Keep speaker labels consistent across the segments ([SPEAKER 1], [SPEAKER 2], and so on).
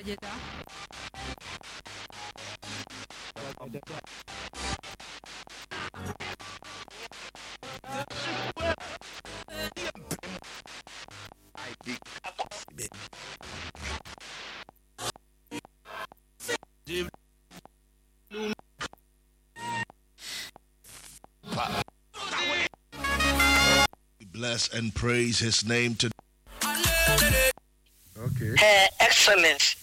[SPEAKER 1] Bless and praise his name today.
[SPEAKER 2] Okay.
[SPEAKER 3] Her Excellence.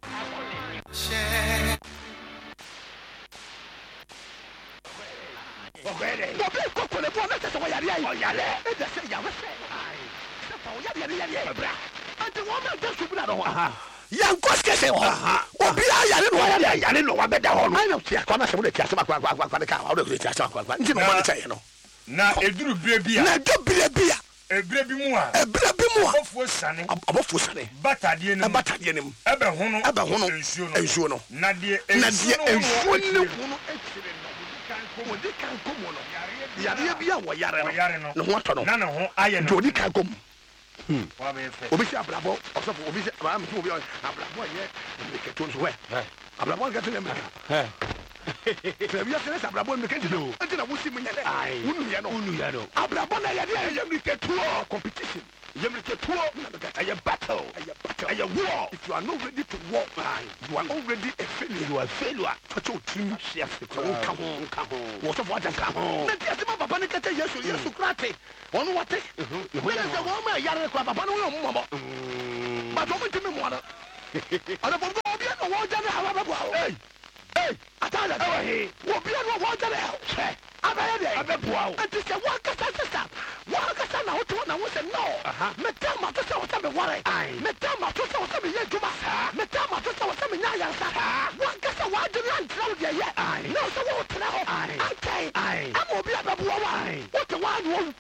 [SPEAKER 2] Na eduru brebia ebrebi mu a abofo sane batade nim ebe hono ensuo no na de ensuo ne hono ekire no odi kan komo no yare bia wo yare no ne ho to no na ne ho aye no odi kan komo wa be fe obi si abrabo osofo obi si abrabo mi obi abrabo ye miketo nso we abrabo ga tele mika Fẹ́mi yẹ sẹ́nẹ́ sàbàbọ̀ mi kẹ́ntì lò. Ẹ ti na wusi mi nyẹ́lẹ̀. Unu yẹ no. Àbàbọ̀ náà yẹ di ẹ yẹ mi kẹ́ tuo. Competition. Yẹ mi kẹ́ tuo. Ẹ yẹ battle. Ẹ yẹ war. If you are not ready to war, you are already a failure. You are failure. Fọ́tí o ti mi ṣe àfikún. Nka ho. Wọ́n sọ fún wa jẹ nka ho. Mẹ díẹ̀ sí ma bàbá ni kẹ́tẹ́ Yéṣu kúrò àtẹ. Wọ́n wá tẹ. Wọ́n sẹ wọ́n mọ ẹ̀yà rẹ̀ kọ́ bàbá ni wọ́n mú mọ́. Bàtọ́ mi ti mi mú ọ dẹ. Ọ̀dọ̀ bọ̀ bí ẹni wọ́n jẹ́ ní àwọn bẹ̀ bọ̀ àwọn. Atala ewe wo bia no wo jere hwe abaye de abebua o enti se wo kasa na woto na wo se no me tama to se wo se me ware me tama to se wo se me ye juma me tama to se wo se me nya yansa wo kasa wa jere antra wo de ye no se wo tena ho okay am obi abebua wa woto wa no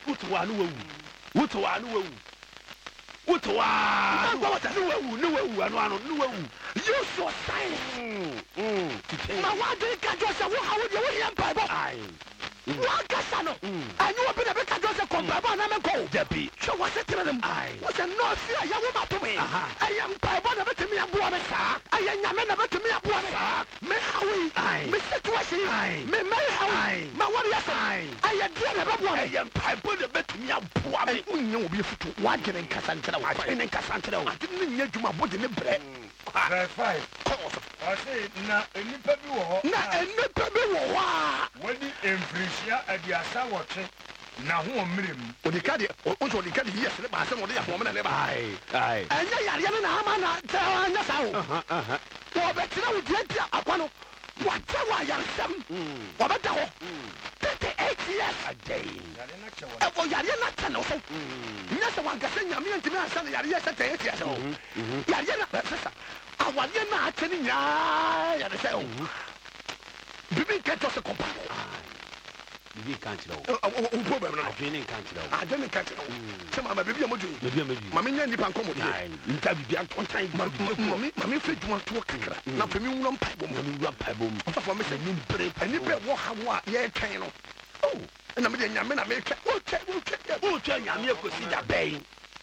[SPEAKER 2] woto wa no wata no wewu ano you so sign ma wa de ka jo se wo ha wo de wo yem bible wa kasa no anyu obi na be ka jo se ko bible na me ko debi so wa se tire dem wo se no fear ya wo ma to me ayam bible na be timi aboa me sa ayanyame na be timi aboa me sa me hawi me situation me hawi ma wori ya sa ayadie na be boa me ayam bible na be timi aboa me unye obi futu wa gere nkasa ntira wa gere nkasa ntira wa adi ne nya dwuma bodi ne bre verify I say na enipa bi wo ho a wani emfrisia adiasa wote na ho mmerem odikade onso odikade yes le ba se mo de ya ho me na le ba anya yare na ama na ta anya sa wo betina wo dia akwa no wata wa yansam wo beta ho 38 years a day o yare na ta no so nya se wan gase nyame ntimi asa na yare se 38 years o yare na sesa awale na ateni nya yare se o bibi keto se compare bibi kantiro o problem no adwene kantiro se mama bibi amodu mama nya nipa nkomo de nta bibi antontan mama fe dwuma to kakra na pemi wuro mpa bom o fa me se ni bre ani bre wo ha wo a ye twen no oh na me de nyame na me twa o twa nyame akosi da ben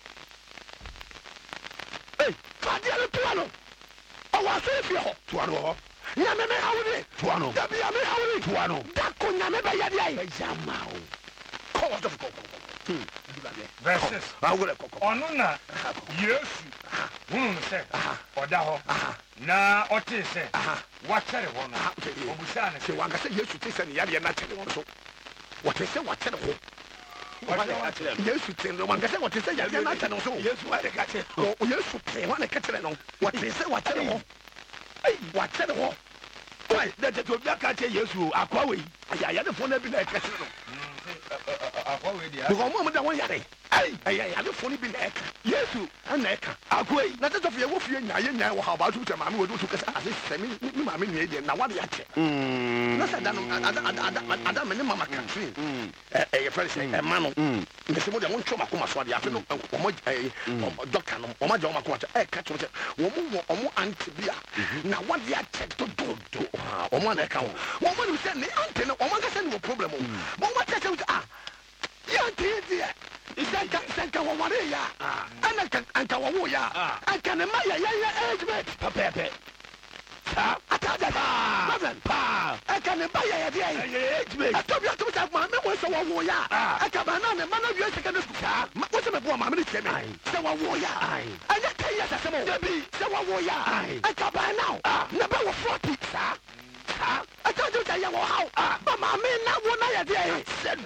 [SPEAKER 2] fadia le plano o wa se fi ho to aro nyame me hawri tuano dabi ame hawri tuano dako nyame ba yadi ai jamao ko wa dof ko verses awure ko onu na Yesu hunu se oda ho na ote se wa kere ho no obusa ne se wa ga se Yesu te se ne yade na kere ho so wa te se wa kere ho Yesu te no wa ga se wa te se yade na kere ho so Yesu wa de ga te o Yesu te wa ne kere no wa te se wa kere ho wa kere ho why that to be catch Yesu akwa we aya de fo na bi na kase no akwa we dia because mo da won yare aya de fo ni bi na eka Yesu na eka akwa we na to fie wo fie nya wo ha ba tu te ma me wo tu kasa ase se mi ma me nie de na wa de ate na sa da no ada me ne mama country e friend say e ma no me se mo de won choma ko ma so de afi no mo doctor no o ma je o ma ko e ka choma wo mo antibia na wa de ate to do omo na ka wo mo ni se ne ante no omo ga se no problem o mo wa tete ya ante dia Senka waware ya. Anka wawo ya. Anka ne ma ya age mate. Pepe. Sa ataja Mazen pa. Anka ne ba ya age mate. Atobia to ta ma me wo so wawo ya. Anka ba na ne ma na wi secondary school. Sa wo se me bo ma me tie me. Se wawo ya. Anya kai ya sa mo. Debi se wawo ya. Anka ba now. Na ba wo 40 sa. Ataja ta ya wo how. Ba ma me na wo na ya dia.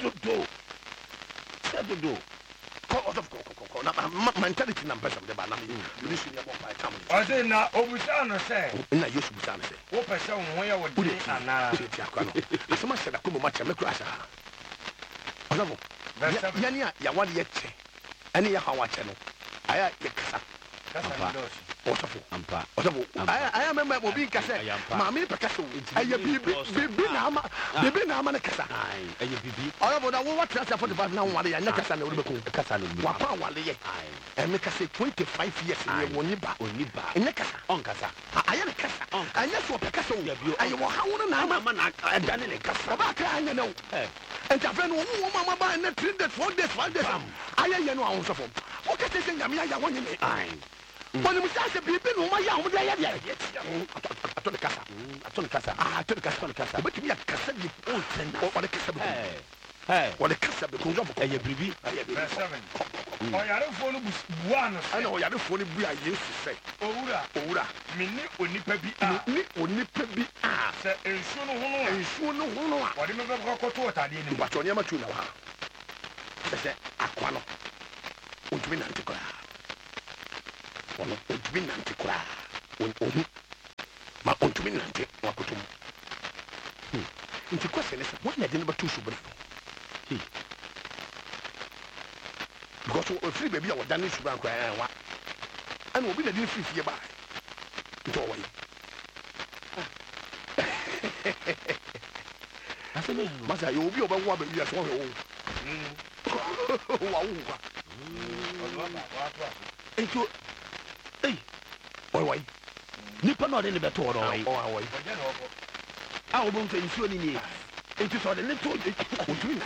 [SPEAKER 2] Sedudo. Mentality number some the banana. You should have one by time.
[SPEAKER 3] I say now, Obusano say.
[SPEAKER 2] In a use of Busana say.
[SPEAKER 3] What a song where would put it and now.
[SPEAKER 2] As much as I come much and crash. Yania, Yawan yet. Any Yahawa channel. I am I remember being cassette. Mammy Picasso. I am Cassa. I will watch us for the bad now. I am Cassan will become Cassan. Wapawale. I make us say 25 years. I will never in the Cassa. On Cassa. I am a Cassa. I just want Picasso. I will how and done in a Cassa. I know. And a friend who Mamma and the 3 days, 4 days, 5 days. I am no answer for. What is it? I want you. When you say people who my young lady, I told the Casa. I told the Casa. I told the Casa. But you are Casa, or the Casa. Hey, what a Casa becomes of a baby. I don't follow one. I know you don't follow me. I used to say, Ora, Minnie, only Peppy, only Peppy. And soon, no one. What remember what I didn't, but on Yamatuna. I said, Aquano. Would win Antiqua. Would win Antiqua. Ma would win Antiqua. The question is, what I didn't but two super. Because free baby, I was done this bank. And will be the difference here by. It's all way. I said, Master, you will be over one, but you are so old. Into why? Nipper not in the better order. I will say you surely need. It is all the little between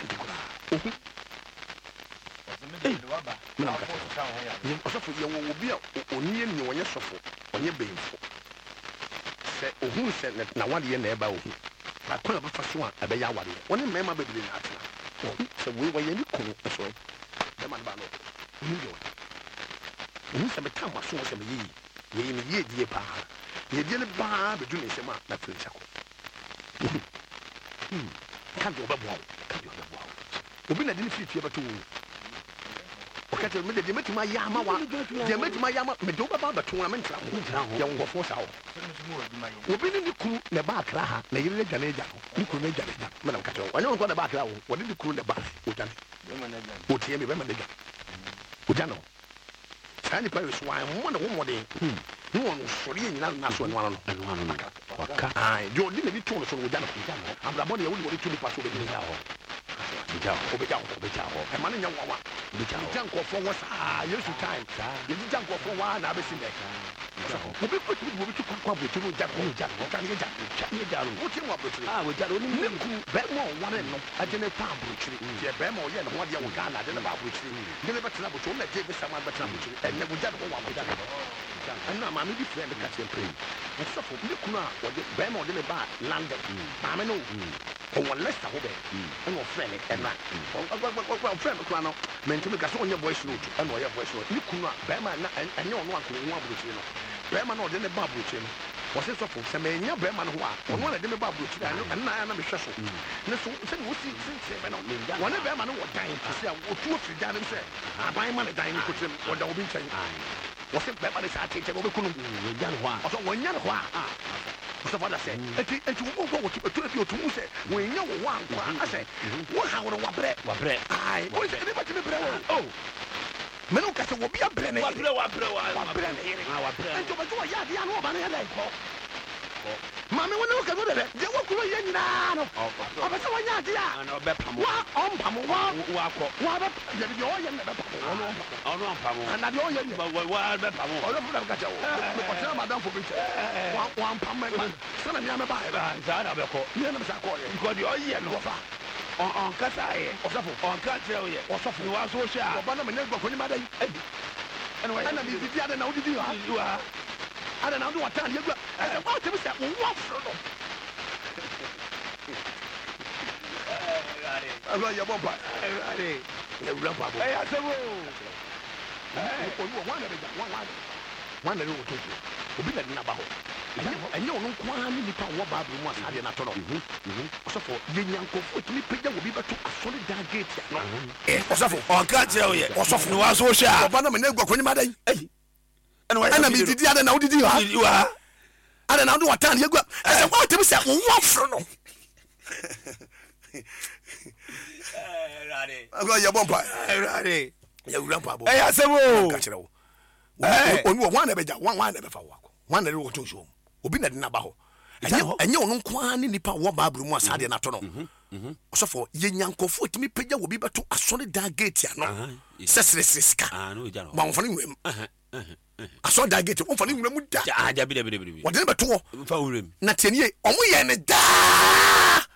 [SPEAKER 2] will be only when you're suffer on your being. Say, who said that now 1 year never. I couldn't have first one, a Bayawadi. One in Mamma baby. So we were in the corner. Sorry. The man about it. Some time was so much of a ye, dear pa. Ye didn't bar between some of my friends. Can't go back. Can't go back. You've been a didn't fit here, but okay, tell me the Demet my Yama, Demet my Yama, Medoba, but tournament, young of 4 hours. We've been in the cool, the back, the Yellow Janaja, you could make Janaja, Madame Cato. I don't want the back, what did you cool the back? Would hear me, remember the Ujano. Tiny Paris, why I'm one day. No one was for you, not one and one. I don't need to tell us with Ujano. I'm the body only to be passed over the hour. A man in your one. The junk of 4 was used to time. You did junk of 4 1, I've seen that. We put to come with you, Jack. Can you down? What you want to say? I would tell you, Bemo, one and I didn't palm which you Bemo, yet one young Ghana, then about which you never travel to let take someone but and never done one with that. And now, my maybe friend the catch and pray. And so for you, Bemo didn't buy London. Mamma, no. Or less a hobby. And your friend and that. Well, friend, Crano, meant to make us on your voice note and your voice note. You could not, Bama, and your one could want with you. Bama, no, then a bob with him. Was it so for some men, your Bama, who one of them about which I know, and I am a shuttle. No, so we'll see, one of them, I know what time to say, what 2 or 3 down and say, I buy money dying, put him, or the open chain. Was it Bama, I take over Kunum, also 1 year. So what I said, and you won't go to you to say, when you want, I say, what how do what bread? I was anybody bread. Oh, Menuka will be a bread. What bread? And to my yard, the other Mamma, when you look at it, they walk away now. Oh, but someone yard, and I'll bet Pamu, and I know you, but why bet Pamu? I don't know what Madame for one Pamu, son of Yamabai, and Zara, you never saw you got your ear, no far. on kasa ye osofo on kasa ye osofo ni wa so sha oba na me ne gbo ko ni ma da yi anyway ana mi bibi ada na udidi ha ada na do watan ye gba e wa te bi se wo afro no alo ye bomba ale ye wura pa bo eh asebo onu wa na be ja wa na le wo to obi na di na ba ho enye onu kwa ni nipa wo ba bu mu asade na to no osofo ye nyankofo timi pegya wo bi beto asole da gate no osofo on ka je o ye osofo ni wa so sha oba na me na gwa ko ni ma dan ana mi didi ada na wo didi ha ada na do watan ye gwa ese wa temi se wo afro no agwa ye bomba ye wura pa bo asebo ka kire wo onu wa na be ja wa na be fa wo wa na wo to so obi na de na ba ho enye onu kwa ni nipa wo ba bru mu asade na to no osofo ye nyankofo timi pegya wo bi beto asole da gate ya no sesresika ba won fani nwem asole da gate won fani nwem da ja bi wo de beto wo fa nwem na tenie omo ye ne da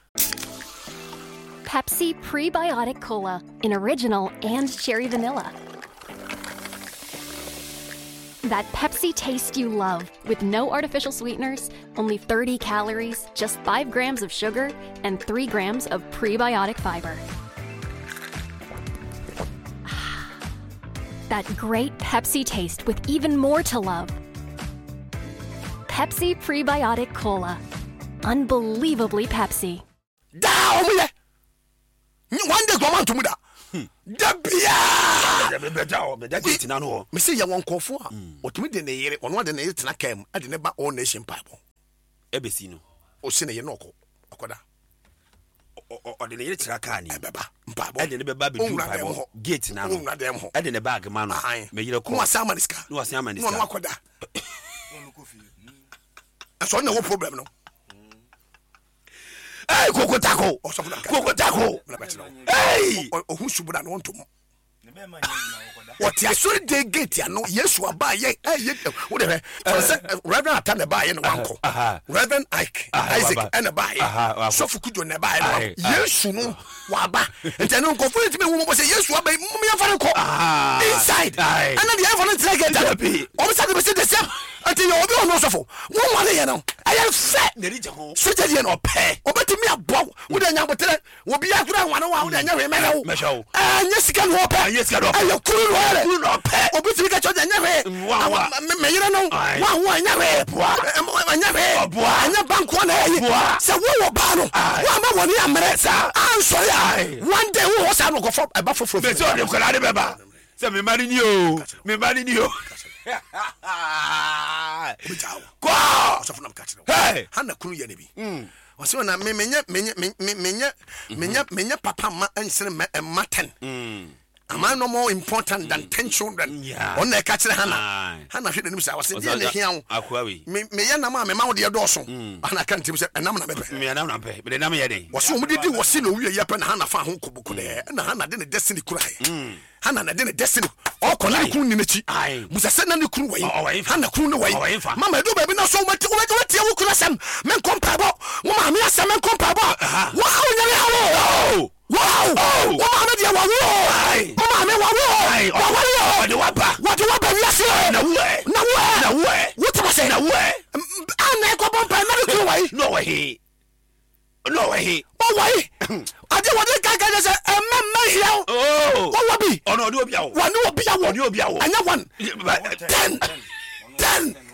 [SPEAKER 4] Pepsi Prebiotic Cola in original and cherry vanilla. That Pepsi taste you love, with no artificial sweeteners, only 30 calories, just 5 grams of sugar, and 3 grams of prebiotic fiber. That great Pepsi taste with even more to love. Pepsi Prebiotic Cola. Unbelievably Pepsi.
[SPEAKER 2] Down with it! One day, come on to me. Me say ya won kofo a otumi de ne yere ono de ne yere tena kam ade ne ba all nation bible
[SPEAKER 5] ebesi no
[SPEAKER 2] o se ne ye no okoda
[SPEAKER 5] o de ne yere tira ka ni
[SPEAKER 2] beba bible
[SPEAKER 5] ade ne beba be du bible gate na no ade ne bag ma no me yere ko
[SPEAKER 2] no asama niska
[SPEAKER 5] no akoda
[SPEAKER 2] aso na wo problem no
[SPEAKER 5] hey kokotako hey
[SPEAKER 2] ohun subura no ntom what ya so de gate ya no yesu aba ye wo de reverend atane ba ye no wanko reverend Isaac and ba ye so fukudo ne ba ye no yesu no wa ba ente no nkofo ntime hu mo say yesu aba mo me fa ko inside and the event like gate o say the same until you obi ono sofo won wale ye no aye fe
[SPEAKER 5] ne ri je ho
[SPEAKER 2] so je ye no pe obetimi abo wo de nyabotere wo bi akura wane wo de nya we melewo anya sika no pe aye kuru no pe obetimi ka choja nya we me yire no wa anya we anya we anya banko na ye se wo ba no wa ma woni amere sa ansori ai one day wo sa no go for eba foforo
[SPEAKER 5] be so de kola de beba se me mari ni o
[SPEAKER 2] kwa so funa mkatiro hey hana kunu ye ne bi wase na menya papa ma ensere maten am I no more important than 10 children on the catcher hana hwe de nim sa wase de ne hia
[SPEAKER 5] akwawi
[SPEAKER 2] me ye na ma me ma wo de doso hana kan tim se enam na bebe
[SPEAKER 5] me enam na pe me de nam ye de
[SPEAKER 2] wase o mudidi wase no wiye pe na hana fa ho kobuku de na hana de ne destiny kura hana na de ne destiny o kola ku ni mechi musa se na ne kuru wai hana kuru ne wai mama do baby na so wati wo kura sam men kompa bo wo ma me asam men kompa bo wow nyame hawo wow wo ma me dia wawo wo ma me wawo wawo de waba yes na we what am I saying na we ana ko bompa na kuru wai
[SPEAKER 5] no way
[SPEAKER 2] oh why ade wode gaga say emma here
[SPEAKER 5] oh
[SPEAKER 2] what wabi
[SPEAKER 5] ono de obiawo
[SPEAKER 2] one obiawo anya one 10